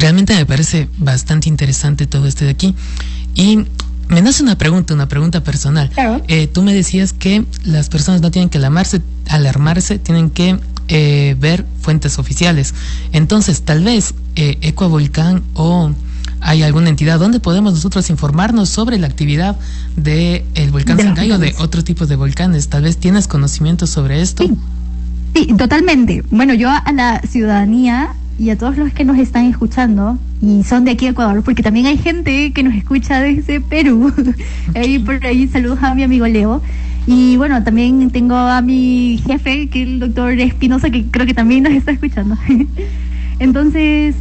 realmente me parece bastante interesante todo esto de aquí. Y me nace una pregunta personal. Claro. Tú me decías que las personas no tienen que alarmarse, tienen que ver fuentes oficiales. Entonces, tal vez Ecovolcán o hay alguna entidad donde podemos nosotros informarnos sobre la actividad del volcán Sangay o de otro tipo de volcanes. Tal vez tienes conocimiento sobre esto. Sí, totalmente. Bueno, yo a la ciudadanía y a todos los que nos están escuchando y son de aquí de Ecuador, porque también hay gente que nos escucha desde Perú. Por ahí saludos a mi amigo Leo. Y bueno, también tengo a mi jefe, que es el doctor Espinosa, que creo que también nos está escuchando. Entonces,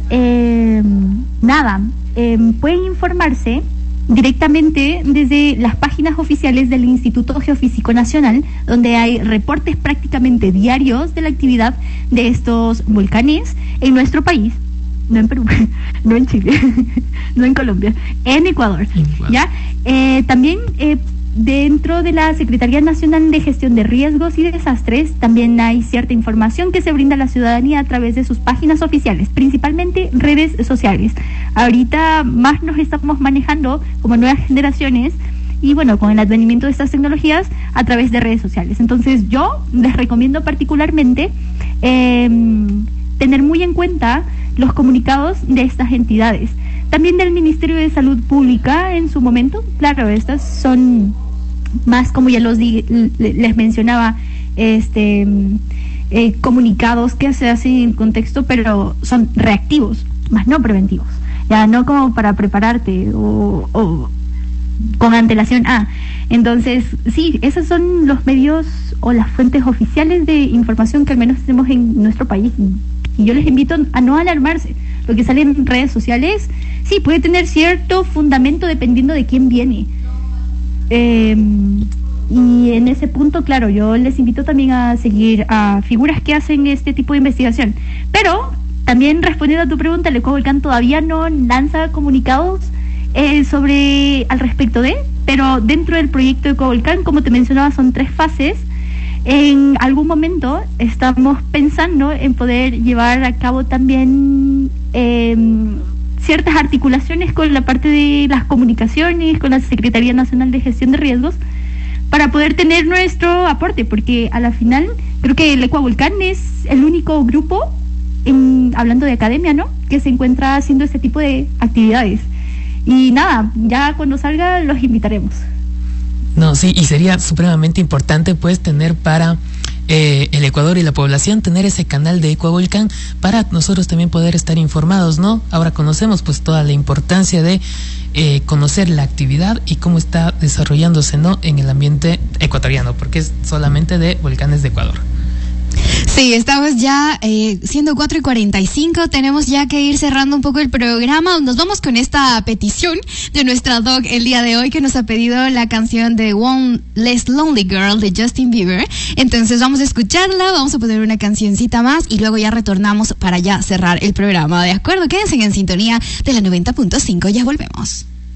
pueden informarse directamente desde las páginas oficiales del Instituto Geofísico Nacional, donde hay reportes prácticamente diarios de la actividad de estos volcanes en nuestro país, no en Perú, no en Chile, no en Colombia, en Ecuador. ¿Ya? También dentro de la Secretaría Nacional de Gestión de Riesgos y Desastres también hay cierta información que se brinda a la ciudadanía a través de sus páginas oficiales, principalmente redes sociales. Ahorita más nos estamos manejando como nuevas generaciones y bueno, con el advenimiento de estas tecnologías a través de redes sociales. Entonces yo les recomiendo particularmente tener muy en cuenta los comunicados de estas entidades. También del Ministerio de Salud Pública en su momento. Claro, estas son más, como ya les mencionaba, comunicados que se hacen en contexto, pero son reactivos, más no preventivos. Ya no como para prepararte o con antelación. Entonces, sí, esos son los medios o las fuentes oficiales de información que al menos tenemos en nuestro país. Y yo les invito a no alarmarse. Lo que sale en redes sociales, sí, puede tener cierto fundamento dependiendo de quién viene. Y en ese punto, claro, yo les invito también a seguir a figuras que hacen este tipo de investigación. Pero, también respondiendo a tu pregunta, el Ecovolcán todavía no lanza comunicados al respecto pero dentro del proyecto Ecovolcán, como te mencionaba, son 3 fases. En algún momento estamos pensando en poder llevar a cabo también ciertas articulaciones con la parte de las comunicaciones, con la Secretaría Nacional de Gestión de Riesgos, para poder tener nuestro aporte, porque a la final creo que el Ecovolcán es el único grupo, hablando de academia, ¿no?, que se encuentra haciendo este tipo de actividades. Y nada, ya cuando salga los invitaremos. No, sí, y sería supremamente importante pues tener para el Ecuador y la población, tener ese canal de Ecovolcán para nosotros también poder estar informados, ¿no? Ahora conocemos pues toda la importancia de conocer la actividad y cómo está desarrollándose, ¿no?, en el ambiente ecuatoriano, porque es solamente de volcanes de Ecuador. Sí, estamos ya siendo 4:45, tenemos ya que ir cerrando un poco el programa. Nos vamos con esta petición de nuestra doc el día de hoy, que nos ha pedido la canción de One Less Lonely Girl de Justin Bieber. Entonces vamos a escucharla, vamos a poner una cancioncita más y luego ya retornamos para ya cerrar el programa. ¿De acuerdo? Quédense en sintonía de la 90.5, ya volvemos.